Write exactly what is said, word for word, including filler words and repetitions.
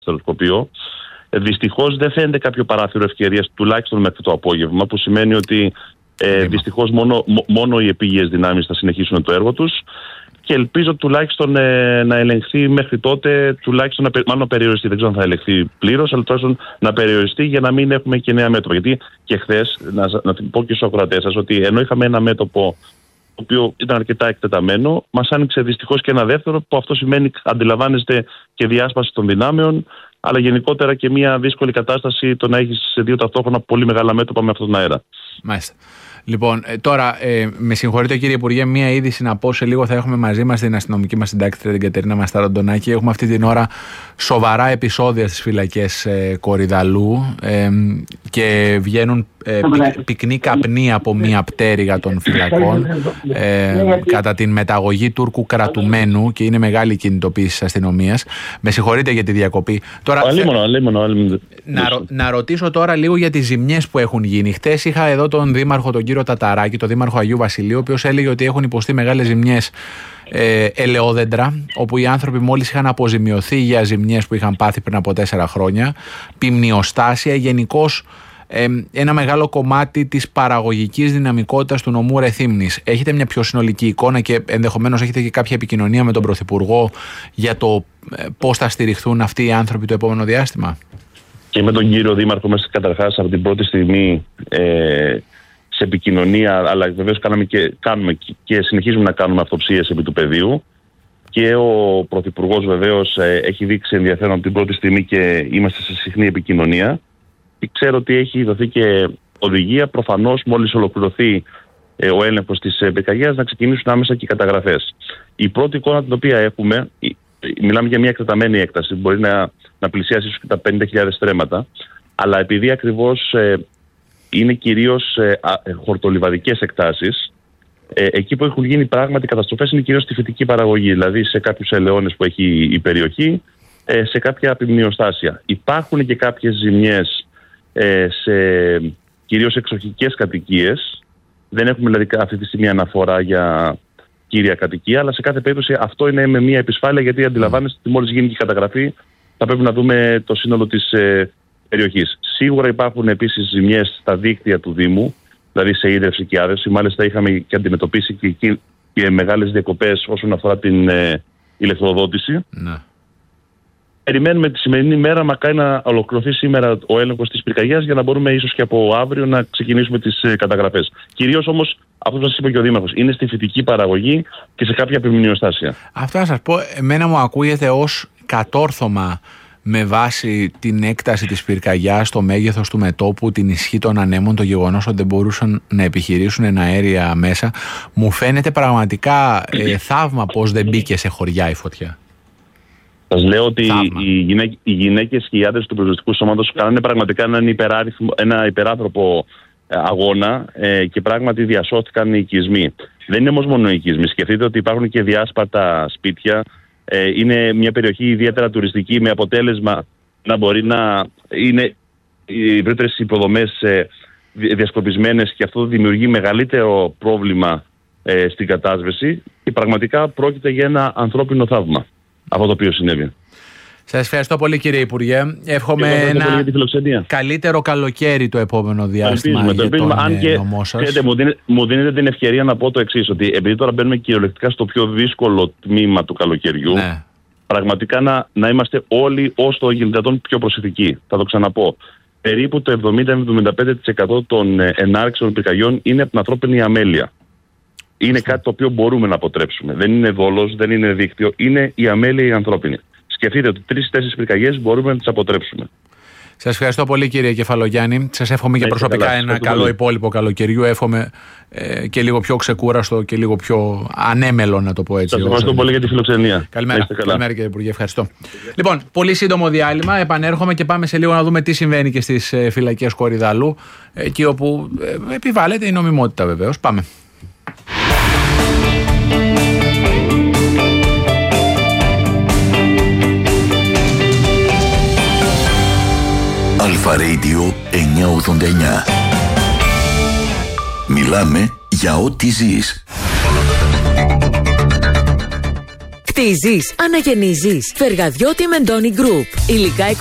στο σκοπείο. Δυστυχώς δεν φαίνεται κάποιο παράθυρο ευκαιρίας, τουλάχιστον μέχρι το απόγευμα, που σημαίνει ότι ε, δυστυχώς μόνο, μόνο οι επίγειες δυνάμεις θα συνεχίσουν το έργο τους. Και ελπίζω τουλάχιστον ε, να ελεγχθεί μέχρι τότε, τουλάχιστον να, μάλλον να περιοριστεί. Δεν ξέρω αν θα ελεγχθεί πλήρως, αλλά τουλάχιστον να περιοριστεί για να μην έχουμε και νέα μέτωπα. Γιατί και χθες, να, να πω και στους ακροατές σας, ότι ενώ είχαμε ένα μέτωπο το οποίο ήταν αρκετά εκτεταμένο, μας άνοιξε δυστυχώς και ένα δεύτερο, που αυτό σημαίνει, αντιλαμβάνεστε, και διάσπαση των δυνάμεων, αλλά γενικότερα και μια δύσκολη κατάσταση το να έχεις σε δύο ταυτόχρονα πολύ μεγάλα μέτωπα με αυτόν τον αέρα. Μάλιστα. Λοιπόν, ε, τώρα, ε, με συγχωρείτε κύριε Υπουργέ, μία είδηση να πω. Σε λίγο θα έχουμε μαζί μας την αστυνομική μας συντάκτρια, την Κατερίνα Μασταραντονάκη. Έχουμε αυτή την ώρα σοβαρά επεισόδια στις φυλακές ε, Κορυδαλλού ε, και βγαίνουν ε, πυκ, πυκνή καπνή από μία πτέρυγα των φυλακών ε, κατά την μεταγωγή Τούρκου κρατουμένου, και είναι μεγάλη κινητοποίηση της αστυνομίας. Με συγχωρείτε για τη διακοπή. Τώρα, αλίμονο, αλίμονο, αλίμονο. Να, ρω, να ρωτήσω τώρα λίγο για τις ζημιές που έχουν γίνει. Χτες είχα εδώ τον Δήμαρχο, τον κύριο Ταταράκη, τον Δήμαρχο Αγίου Βασιλείου, ο οποίος έλεγε ότι έχουν υποστεί μεγάλες ζημιές ε, ελαιόδεντρα, όπου οι άνθρωποι μόλις είχαν αποζημιωθεί για ζημιές που είχαν πάθει πριν από τέσσερα χρόνια, πυμνιοστάσια, γενικώς ε, ένα μεγάλο κομμάτι της παραγωγικής δυναμικότητας του νομού Ρεθύμνης. Έχετε μια πιο συνολική εικόνα και ενδεχομένως έχετε και κάποια επικοινωνία με τον Πρωθυπουργό για το ε, πώς θα στηριχθούν αυτοί οι άνθρωποι το επόμενο διάστημα? Και με τον κύριο Δήμαρχο μας καταρχάς από την πρώτη στιγμή ε, σε επικοινωνία, αλλά βεβαίως κάναμε και, κάνουμε και συνεχίζουμε να κάνουμε αυτοψίες επί του πεδίου, και ο Πρωθυπουργός βεβαίως ε, έχει δείξει ενδιαφέρον από την πρώτη στιγμή και είμαστε σε συχνή επικοινωνία. Και ξέρω ότι έχει δοθεί και οδηγία, προφανώς μόλις ολοκληρωθεί ε, ο έλεγχος της ε, πυρκαγιάς, να ξεκινήσουν άμεσα και οι καταγραφές. Η πρώτη εικόνα την οποία έχουμε, μιλάμε για μια εκτεταμένη έκταση, μπορεί να, να πλησιάσει ίσως και τα πενήντα χιλιάδες στρέμματα, αλλά επειδή ακριβώς ε, είναι κυρίως ε, ε, χορτολιβαδικές εκτάσεις, ε, εκεί που έχουν γίνει πράγματι καταστροφές είναι κυρίως στη φυτική παραγωγή, δηλαδή σε κάποιους ελαιώνες που έχει η περιοχή, ε, σε κάποια πυμνιοστάσια. Υπάρχουν και κάποιες ζημιές ε, σε κυρίως εξοχικές κατοικίες. Δεν έχουμε δηλαδή αυτή τη στιγμή αναφορά για κύρια κατοικία, αλλά σε κάθε περίπτωση αυτό είναι με μια επισφάλεια, γιατί αντιλαμβάνεστε ότι μόλις γίνει και η καταγραφή θα πρέπει να δούμε το σύνολο της ε, περιοχής. Σίγουρα υπάρχουν επίσης ζημιές στα δίκτυα του Δήμου, δηλαδή σε ίδρυυση και άδευση. Μάλιστα είχαμε και αντιμετωπίσει και, και, και μεγάλες διακοπές όσον αφορά την ε, ηλεκτροδότηση. Ναι. Περιμένουμε τη σημερινή μέρα, μακάρι να ολοκληρωθεί σήμερα ο έλεγχος της πυρκαγιάς, για να μπορούμε ίσως και από αύριο να ξεκινήσουμε τις ε, καταγραφές. Κυρίως όμως, αυτό που σας είπε και ο Δήμαρχος, είναι στη φυτική παραγωγή και σε κάποια πυμνιοστάσια. Αυτό να σας πω, εμένα μου ακούγεται ως κατόρθωμα με βάση την έκταση της πυρκαγιάς, το μέγεθος του μετώπου, την ισχύ των ανέμων, το γεγονός ότι δεν μπορούσαν να επιχειρήσουν αέρια μέσα. Μου φαίνεται πραγματικά ε, θαύμα πως δεν μπήκε σε χωριά η φωτιά. Σας λέω ότι οι, γυναί, οι γυναίκες και οι άντρες του πυροσβεστικού σώματος κάνανε πραγματικά έναν ένα υπεράνθρωπο αγώνα ε, και πράγματι διασώθηκαν οι οικισμοί. Δεν είναι όμως μόνο οι οικισμοί. Σκεφτείτε ότι υπάρχουν και διάσπαρτα σπίτια. Ε, είναι μια περιοχή ιδιαίτερα τουριστική, με αποτέλεσμα να μπορεί να είναι οι ευρύτερες υποδομές ε, διασκοπισμένες, και αυτό δημιουργεί μεγαλύτερο πρόβλημα ε, στην κατάσβεση, και πραγματικά πρόκειται για ένα ανθρώπινο θαύμα αυτό το οποίο συνέβη. Σας ευχαριστώ πολύ κύριε Υπουργέ. Εύχομαι ένα καλύτερο καλοκαίρι το επόμενο διάστημα. Ελπίζουμε, για τον αν και, νομό σας. Ξέρετε, μου, δίνε, μου δίνετε την ευκαιρία να πω το εξής, ότι επειδή τώρα μπαίνουμε κυριολεκτικά στο πιο δύσκολο τμήμα του καλοκαιριού, ναι, πραγματικά να, να είμαστε όλοι όσο το δυνατόν πιο προσεκτικοί. Θα το ξαναπώ. Περίπου το εβδομήντα με εβδομήντα πέντε τοις εκατό των ενάρξεων πυρκαγιών είναι από την ανθρώπινη αμέλεια. Είναι κάτι το οποίο μπορούμε να αποτρέψουμε. Δεν είναι δόλος, δεν είναι δίκτυο, είναι η αμέλεια η ανθρώπινη. Σκεφτείτε ότι τρεις-τέσσερις πυρκαγιές μπορούμε να τις αποτρέψουμε. Σας ευχαριστώ πολύ κύριε Κεφαλογιάννη. Σας εύχομαι και προσωπικά καλά, ένα καλό πολύ. υπόλοιπο καλοκαιριού. Εύχομαι ε, και λίγο πιο ξεκούραστο και λίγο πιο ανέμελο, να το πω έτσι. Σας ευχαριστώ πολύ για τη φιλοξενία. Καλημέρα, καλημέρα κύριε Υπουργέ. Ευχαριστώ. Λοιπόν, πολύ σύντομο διάλειμμα. Επανέρχομαι και πάμε σε λίγο να δούμε τι συμβαίνει και στις ε, φυλακές Κορυδαλλού, εκεί όπου ε, επιβάλλεται η νομιμότητα βεβαίως. Πάμε. Αλφα Radio εννιακόσια ογδόντα εννιά. Μιλάμε για ό,τι ζεις. Χτίζεις, αναγεννίζεις. Φεργαδιώτη Μεντώνη Group. Υλικά